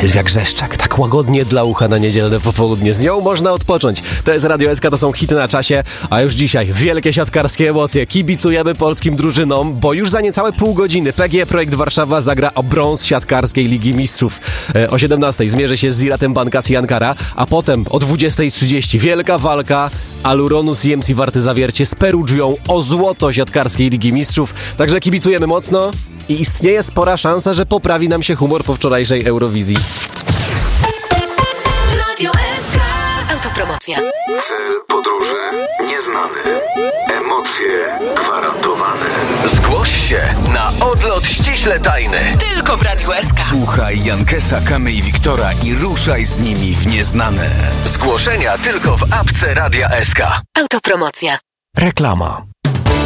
Sylwia Grzeszczak, tak łagodnie dla ucha na niedzielne popołudnie. Z nią można odpocząć. To jest Radio SK, to są hity na czasie, a już dzisiaj wielkie siatkarskie emocje. Kibicujemy polskim drużynom, bo już za niecałe pół godziny PGE Projekt Warszawa zagra o brąz siatkarskiej Ligi Mistrzów. O 17:00 zmierzy się z Ziratem Bankasji Ankara, a potem o 20:30 wielka walka Aluronu CMC Warty Zawiercie z Perugią o złoto siatkarskiej Ligi Mistrzów. Także kibicujemy mocno i istnieje spora szansa, że poprawi nam się humor po wczorajszej Eurowizji. Radio SK. Autopromocja. Cel podróży nieznany. Emocje gwarantowane. Zgłoś się na odlot ściśle tajny. Tylko w Radiu SK. Słuchaj Jankesa, Kamy i Wiktora i ruszaj z nimi w nieznane. Zgłoszenia tylko w apce Radia SK. Autopromocja. Reklama.